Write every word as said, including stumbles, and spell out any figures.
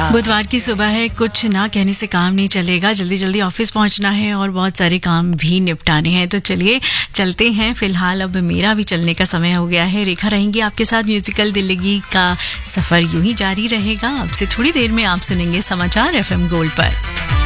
बुधवार की सुबह है, कुछ ना कहने से काम नहीं चलेगा, जल्दी जल्दी ऑफिस पहुंचना है और बहुत सारे काम भी निपटाने हैं। तो चलिए चलते हैं। फिलहाल अब मेरा भी चलने का समय हो गया है। रेखा रहेंगी आपके साथ। म्यूजिकल दिल्ली का सफर यूं ही जारी रहेगा। अब से थोड़ी देर में आप सुनेंगे समाचार एफएम गोल्ड पर।